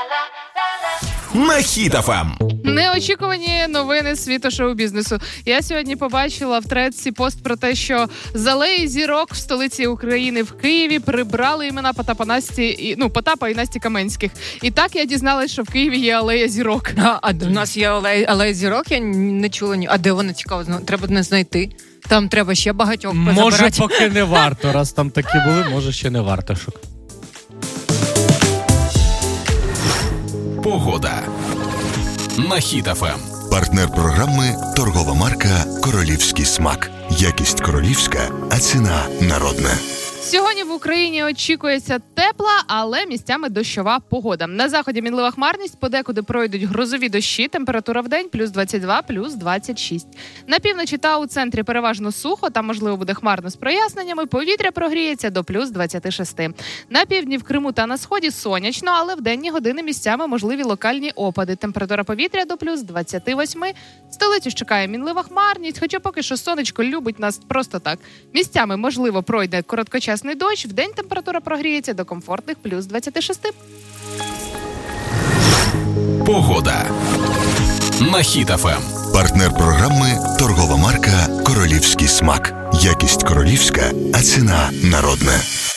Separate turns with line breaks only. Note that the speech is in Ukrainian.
На Хіт FM.
Неочікувані новини світу шоу-бізнесу. Я сьогодні побачила в тредці пост про те, що з алеї зірок в столиці України в Києві прибрали імена Потапа і Насті Каменських. І так я дізналась, що в Києві є алея зірок.
А у нас є алея зірок, я не чула ні. А де вона, цікаво? Треба не знайти. Там треба ще багатьох позабирати.
Може, поки не варто. Раз там такі були, може, ще не варто шукати.
Погода. На Хіт FM.
Партнер програми – торгова марка «Королівський смак». Якість королівська, а ціна народна.
Сьогодні в Україні очікується тепла, але місцями дощова погода. На заході мінлива хмарність, подекуди пройдуть грозові дощі, температура в день плюс 22, плюс 26. На півночі та у центрі переважно сухо, там можливо буде хмарно з проясненнями, повітря прогріється до плюс 26. На півдні в Криму та на сході сонячно, але в денні години місцями можливі локальні опади. Температура повітря до плюс 28. Столицю чекає мінлива хмарність, хоча поки що сонечко любить нас просто так. Місцями можливо пройде короткочасний дощ, вдень температура прогріється до комфортних плюс 26.
Погода. На Хіт FM.
Партнер програми – торгова марка «Королівський смак». Якість королівська, а ціна народна.